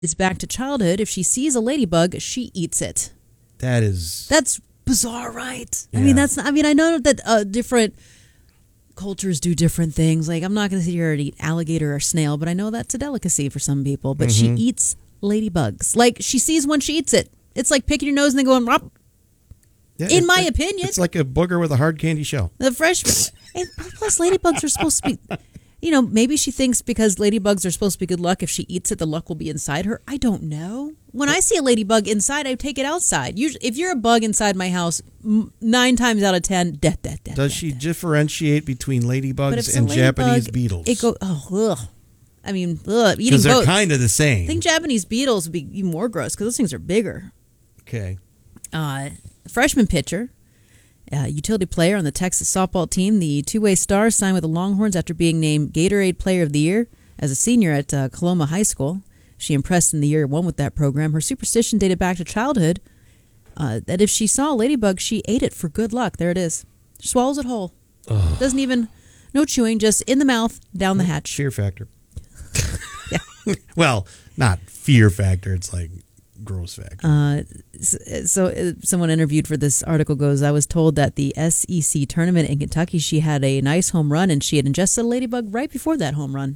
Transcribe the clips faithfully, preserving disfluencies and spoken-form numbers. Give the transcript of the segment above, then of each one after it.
It's back to childhood. If she sees a ladybug, she eats it. That is... That's bizarre, right? Yeah. I mean, that's. Not, I mean, I know that uh, different cultures do different things. Like, I'm not going to sit here and eat alligator or snail, but I know that's a delicacy for some people. But Mm-hmm. she eats ladybugs. Like, she sees one, she eats it. It's like picking your nose and then going, Rop. Yeah, In it- my it- opinion. It's like a booger with a hard candy shell. The fresh, and plus ladybugs are supposed to be, you know, maybe she thinks because ladybugs are supposed to be good luck, if she eats it, the luck will be inside her. I don't know. When I see a ladybug inside, I take it outside. Usually, if you're a bug inside my house, m- nine times out of ten, death, death, death. Does death, she death. differentiate between But if ladybugs it's a and ladybug, Japanese beetles? It go oh ugh. I mean, ugh, eating Because they're both. kind of the I same. think Japanese beetles would be even more gross because those things are bigger. Okay. Uh, freshman pitcher. Uh, utility player on the Texas softball team, the two-way star signed with the Longhorns after being named Gatorade Player of the Year as a senior at uh, Coloma High School. She impressed in the year one with that program. Her superstition dated back to childhood, uh, that if she saw a ladybug, she ate it for good luck. There it is. Swallows it whole. Ugh. Doesn't even, no chewing, just in the mouth, down the hatch. Fear factor. Yeah. Well, not fear factor. It's like gross factor. Uh, so uh, someone interviewed for this article goes, I was told that the S E C tournament in Kentucky, she had a nice home run and she had ingested a ladybug right before that home run.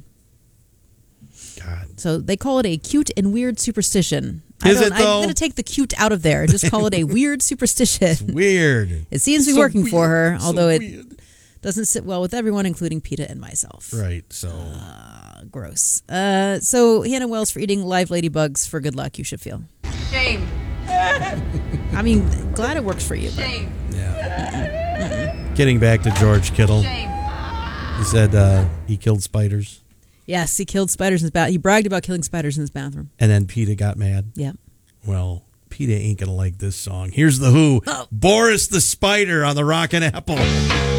God. So they call it a cute and weird superstition. Is I don't, it, though? I'm going to take the cute out of there. Just call it a weird superstition. Weird. It seems to be So working for her, weird, so although it weird. doesn't sit well with everyone, including PETA and myself. Right. So Uh, gross. Uh, so Hannah Wells, for eating live ladybugs for good luck, you should feel. Shame. I mean, glad it works for you. But Shame. yeah. Getting back to George Kittle, Shame. he said uh, he killed spiders, yes, he killed spiders in his bath. He bragged about killing spiders in his bathroom. and then PETA got mad. Yeah. Well, PETA ain't gonna like this song. Here's the Who. Oh. Boris the Spider on the Rockin' Apple.